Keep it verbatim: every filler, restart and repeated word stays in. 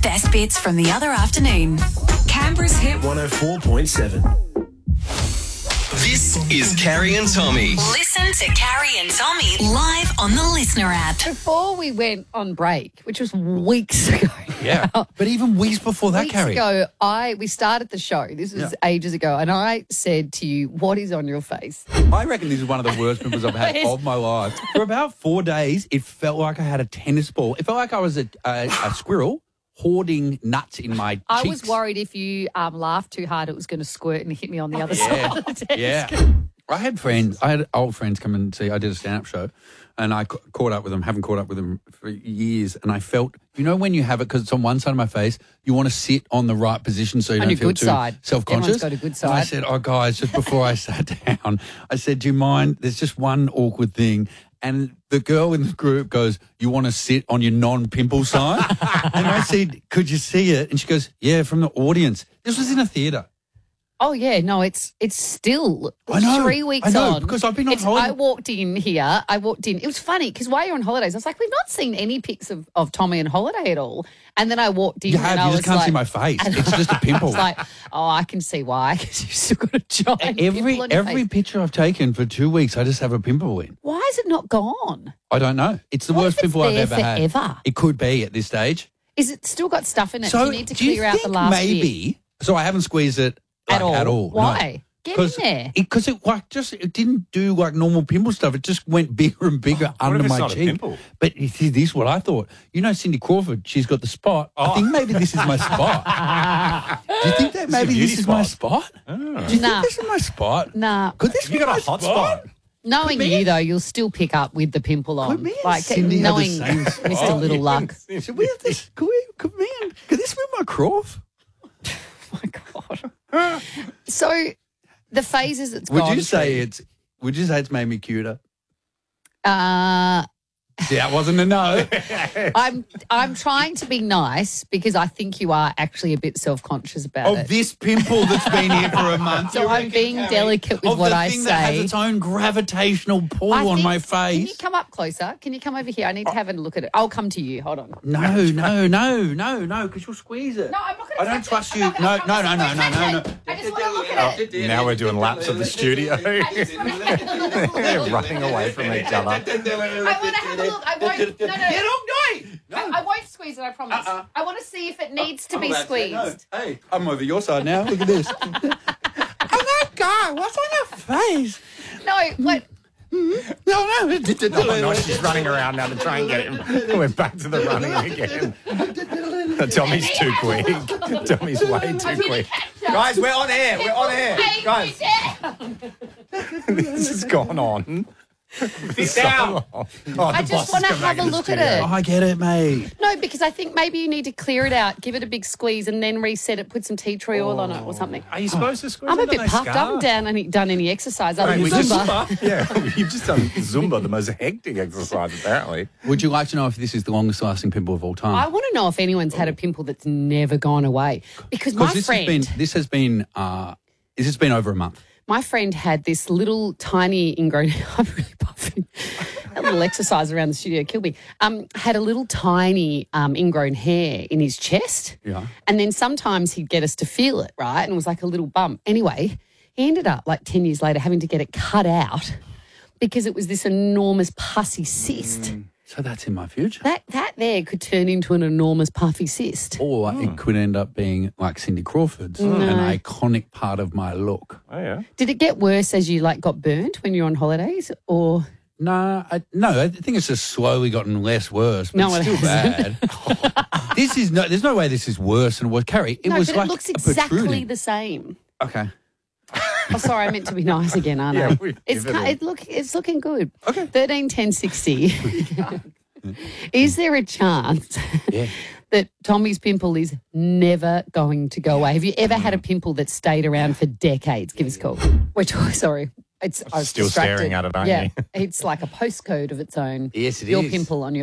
best bits from the other afternoon. Canberra's Hit one oh four point seven. This is Carrie and Tommy. Listen to Carrie and Tommy live on the Listener app. Before we went on break, which was weeks ago. Yeah, but even weeks before that, Weeks Carrie. ago, I we started the show. This was Yeah. ages ago, and I said to you, "What is on your face?" I reckon this is one of the worst pimples I've had of my life. For about four days, it felt like I had a tennis ball. It felt like I was a, a, a squirrel hoarding nuts in my cheeks. I was worried if you um, laughed too hard, it was going to squirt and hit me on the other Yeah. side of the desk. Yeah. I had friends, I had old friends come and see, I did a stand-up show, and I ca- caught up with them, haven't caught up with them for years, and I felt, you know when you have it, because it's on one side of my face, you want to sit on the right position so you On don't your feel good too side. self-conscious. Everyone's got a good And I side. said, oh, guys, just before I sat down, I said, do you mind, there's just one awkward thing. And the girl in the group goes, you want to sit on your non-pimple side? And I said, could you see it? And she goes, yeah, from the audience. This was in a theatre. Oh yeah, no, it's it's still I know, three weeks I know, on. because I've been on It's- holiday. I walked in here. I walked in. It was funny because while you're on holidays, I was like, we've not seen any pics of, of Tommy on holiday at all. And then I walked in. You and have, I you was just can't like, see my face. and It's just a I pimple. was like, oh, I can see why because you've still got a giant Every pimple on your every face. picture I've taken for two weeks, I just have a pimple in. Why is it not gone? I don't know. It's the What worst if it's pimple I've there ever had. forever? It could be at this stage. Is it still got stuff in it? So Do you need to do you clear out the think last maybe? So I haven't squeezed it like, At all? At all. Why? Get in there. Because it, like just it didn't do like normal pimple stuff. It just went bigger and bigger under if it's my not a cheek. pimple? But you see, this is what I thought. You know, Cindy Crawford. She's got the spot. I think maybe this is my spot. Do you think that maybe beauty this is my spot. spot? Do you Nah. think this is my spot? Nah. Could this You be got my a hot spot. Knowing Could be. you, though, you'll still pick up with the pimple on. Could me and like, Cindy have the knowing same spot? Mister Little Luck. Should we have this? Could we? Could me and could this be my Croft? Oh, my God. So, the phases it's Would gone you say through, it's? Would you say it's made me cuter? Uh, Yeah, that wasn't a no. I'm, I'm trying to be nice because I think you are actually a bit self-conscious about Of it. this pimple that's been here for a month. So you I'm reckon, being Carrie? delicate with of what the I thing that has say. its own gravitational pull I on think- my Can you face. come up closer? Can you come over here? I need to have a look at it. I'll come to you. Hold on. No, no, no, no, no, because you'll squeeze it. No, I'm not going to I don't trust you. No, no, no, no, no, no, no. I just want to look at it. Now we're doing laps of the studio. I just want to have a look. They're running away from each other. I want to have a look. I won't. No, no. Get off, no. I, I won't squeeze it, I promise. Uh-uh. I want to see if it needs to I'm be about say no. squeezed. Hey, I'm over your side now. Look at this. Oh, that guy. What's on your face? No, what? No, no. Oh my gosh, she's running around now to try and get him. We're back to the running again. Tommy's too quick. Tommy's way too quick. Guys, we're on air. We're on air. Guys, this has gone on. Sit down. Oh, I just want to have a look at it. Oh, I get it, mate. No, because I think maybe you need to clear it out, give it a big squeeze, and then reset it, put some tea tree oil on it or something. Are you supposed to squeeze I'm a it? bit No puffed. I scar. haven't done any, done any exercise other Mate, than we just- Zumba. Yeah, you've just done Zumba, the most hectic exercise, apparently. Would you like to know if this is the longest lasting pimple of all time? I want to know if anyone's had a pimple that's never gone away. Because my Because this friend... has been this has been uh, this has been over a month. My friend had this little tiny ingrown. I'm really puffing. That little exercise around the studio killed me. Um, had a little tiny um, ingrown hair in his chest. Yeah. And then sometimes he'd get us to feel it, right? And it was like a little bump. Anyway, he ended up like ten years later having to get it cut out because it was this enormous pussy cyst. So that's in my future. That that there could turn into an enormous puffy cyst. Or it could end up being like Cindy Crawford's, an iconic part of my look. Oh, yeah. Did it get worse as you like got burnt when you were on holidays, or? No, I, no, I think it's just slowly gotten less worse, but No, it's it still bad. This is no, there's no way this is worse than what Carrie. It No, was but like it looks a exactly protruding. the same. Okay. Oh, sorry, I meant to be nice again, aren't Yeah, I? we've It's given ki- it. it look it's looking good. Okay. Thirteen ten sixty. Is there a chance Yeah. that Tommy's pimple is never going to go away? Have you ever had a pimple that stayed around for decades? Give us a call. We're talking, sorry. It's I was Still distracted. staring at it, aren't yeah, you? it's like a postcode of its own. Yes, it Your is. pimple on your